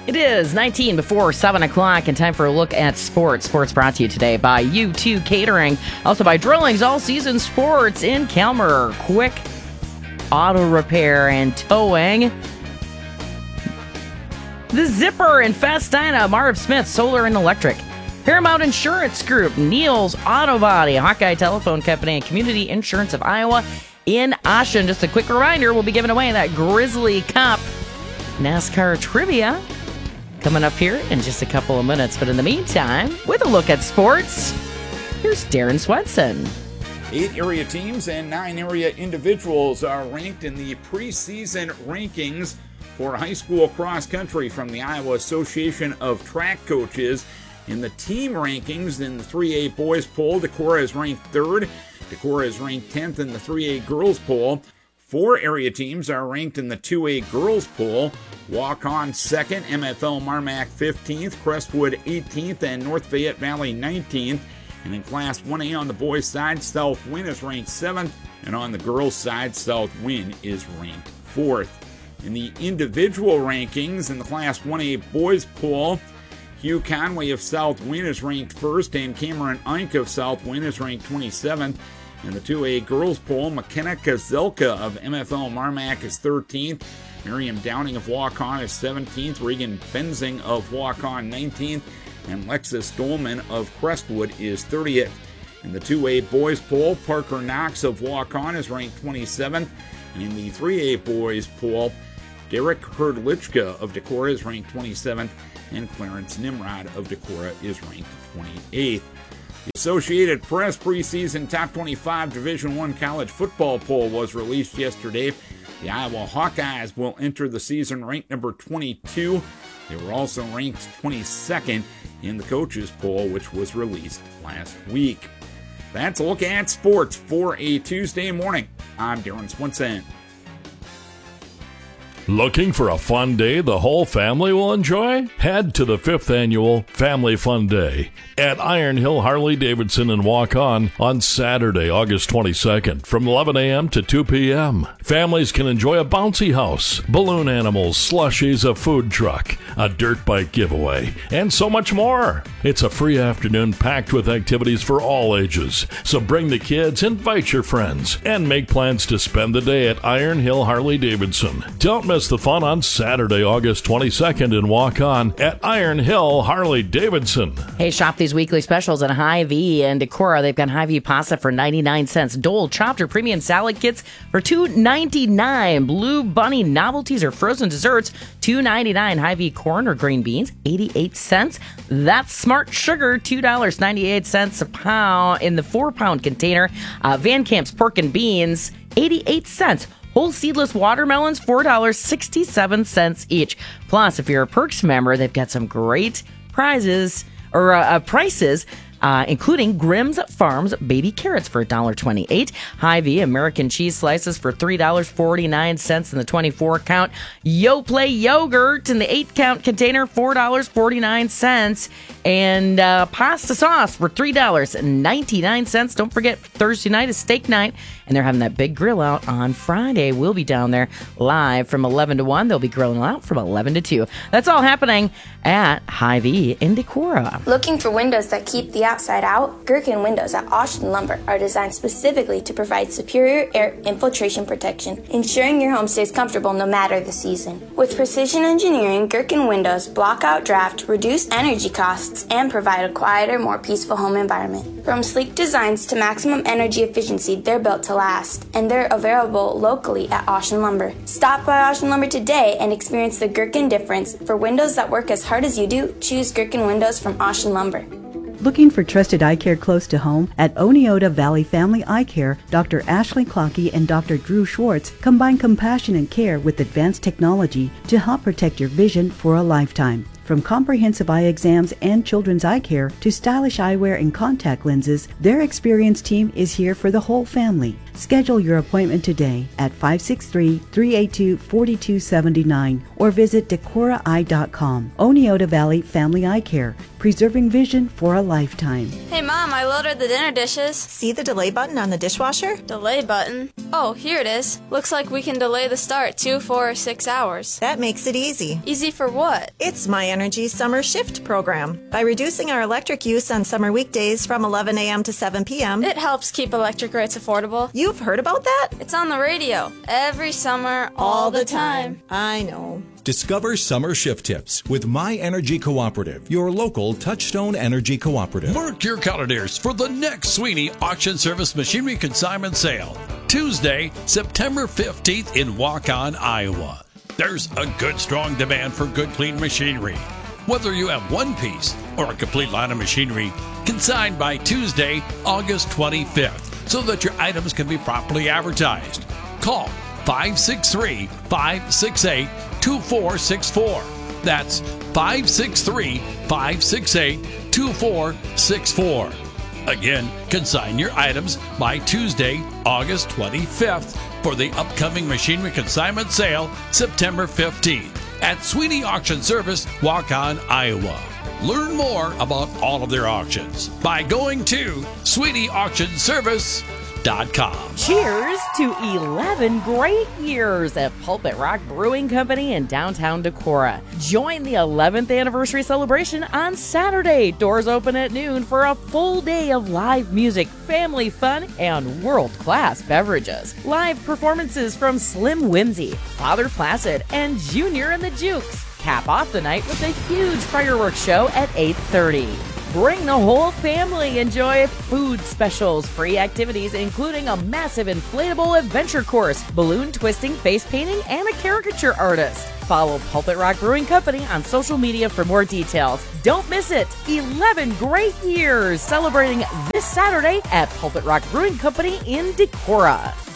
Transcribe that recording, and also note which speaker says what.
Speaker 1: It is 19 before 7 o'clock and time for a look at sports. Sports brought to you today by U2 Catering. Also by Drillings All Season Sports in Calmer. Quick Auto Repair and Towing. The Zipper in Festina. Marv Smith Solar and Electric. Paramount Insurance Group. Neil's Auto Body. Hawkeye Telephone Company and Community Insurance of Iowa in Ossian. Just a quick reminder, we'll be giving away that Grizzly Cup NASCAR trivia coming up here in just a couple of minutes. But in the meantime, with a look at sports, here's Darren Swenson.
Speaker 2: 8 area teams and 9 area individuals are ranked in the preseason rankings for high school cross country from the Iowa Association of Track Coaches. In the team rankings in the 3A boys poll, Decorah is ranked 3rd. Decorah is ranked 10th in the 3A girls poll. 4 area teams are ranked in the 2A girls poll. Waukon 2nd, MFL Marmac 15th, Crestwood 18th, and North Fayette Valley 19th. And in Class 1A on the boys' side, South Wind is ranked 7th, and on the girls' side, South Wind is ranked 4th. In the individual rankings in the Class 1A boys poll, Hugh Conway of South Wind is ranked 1st, and Cameron Eink of South Wind is ranked 27th. In the 2A girls poll, McKenna Kazelka of MFL Marmac is 13th. Miriam Downing of Waukon is 17th. Regan Benzing of Waukon 19th. And Lexus Dolman of Crestwood is 30th. In the 2A boys poll, Parker Knox of Waukon is ranked 27th. And in the 3A boys poll, Derek Herdlichka of Decorah is ranked 27th. And Clarence Nimrod of Decorah is ranked 28th. The Associated Press preseason top 25 Division I college football poll was released yesterday. The Iowa Hawkeyes will enter the season ranked number 22. They were also ranked 22nd in the coaches poll, which was released last week. That's a look at sports for a Tuesday morning. I'm Darren Swenson.
Speaker 3: Looking for a fun day the whole family will enjoy? Head to the 5th Annual Family Fun Day at Iron Hill Harley-Davidson in Waukon on Saturday, August 22nd from 11 a.m. to 2 p.m. Families can enjoy a bouncy house, balloon animals, slushies, a food truck, a dirt bike giveaway, and so much more. It's a free afternoon packed with activities for all ages. So bring the kids, invite your friends, and make plans to spend the day at Iron Hill Harley-Davidson. Don't miss the fun on Saturday, August 22nd in Waukon at Iron Hill Harley-Davidson.
Speaker 1: Hey, shop these weekly specials at Hy-Vee and Decorah. They've got Hy-Vee pasta for 99 cents. Dole chopped or premium salad kits for $2.99. Blue Bunny novelties or frozen desserts, $2.99. Hy-Vee corn or green beans, 88 cents. That's Smart Sugar, $2.98 a pound in the 4-pound container. Van Camp's pork and beans, 88 cents. Whole seedless watermelons, $4.67 each. Plus, if you're a Perks member, they've got some great prices, including Grimm's Farms baby carrots for $1.28. Hy-Vee American cheese slices for $3.49 in the 24 count. Yoplait yogurt in the 8-count container, $4.49. And pasta sauce for $3.99. Don't forget, Thursday night is steak night, and they're having that big grill out on Friday. We'll be down there live from 11 to 1. They'll be grilling out from 11 to 2. That's all happening at Hy-Vee in Decorah.
Speaker 4: Looking for windows that keep the outside out? Gherkin windows at Ossian Lumber are designed specifically to provide superior air infiltration protection, ensuring your home stays comfortable no matter the season. With precision engineering, Gherkin windows block out draft, reduce energy costs, and provide a quieter, more peaceful home environment. From sleek designs to maximum energy efficiency, they're built to last, and they're available locally at Ossian Lumber. Stop by Ossian Lumber today and experience the Gherkin difference. For windows that work as hard as you do, choose Gherkin windows from Ossian Lumber.
Speaker 5: Looking for trusted eye care close to home? At Oneota Valley Family Eye Care, Dr. Ashley Clockey and Dr. Drew Schwartz combine compassionate care with advanced technology to help protect your vision for a lifetime. From comprehensive eye exams and children's eye care to stylish eyewear and contact lenses, their experienced team is here for the whole family. Schedule your appointment today at 563-382-4279 or visit decoraeye.com. Oneota Valley Family Eye Care, preserving vision for a lifetime.
Speaker 6: Hey Mom, I loaded the dinner dishes.
Speaker 7: See the delay button on the dishwasher?
Speaker 6: Delay button? Oh, here it is. Looks like we can delay the start 2, 4, or 6 hours.
Speaker 7: That makes it easy.
Speaker 6: Easy for what?
Speaker 7: It's My Energy Summer Shift program. By reducing our electric use on summer weekdays from 11 a.m. to 7 p.m.,
Speaker 6: It helps keep electric rates affordable.
Speaker 7: You've heard about that?
Speaker 6: It's on the radio. Every summer, all the time.
Speaker 7: I know.
Speaker 8: Discover summer shift tips with My Energy Cooperative, your local Touchstone Energy Cooperative.
Speaker 9: Mark your calendars for the next Sweeney Auction Service Machinery Consignment Sale, Tuesday, September 15th in Waukon, Iowa. There's a good, strong demand for good, clean machinery. Whether you have one piece or a complete line of machinery, consigned by Tuesday, August 25th, so that your items can be properly advertised. Call 563-568-2464. That's 563-568-2464. Again, consign your items by Tuesday, August 25th for the upcoming machinery consignment sale, September 15th at Sweeney Auction Service, Waukon, Iowa. Learn more about all of their auctions by going to SweeneyAuctionService.com.
Speaker 1: Cheers to 11 great years at Pulpit Rock Brewing Company in downtown Decorah. Join the 11th anniversary celebration on Saturday. Doors open at noon for a full day of live music, family fun, and world-class beverages. Live performances from Slim Whimsy, Father Placid, and Junior and the Jukes. Cap off the night with a huge fireworks show at 8:30. Bring the whole family. Enjoy food specials, free activities, including a massive inflatable adventure course, balloon twisting, face painting, and a caricature artist. Follow Pulpit Rock Brewing Company on social media for more details. Don't miss it. 11 great years celebrating this Saturday at Pulpit Rock Brewing Company in Decorah.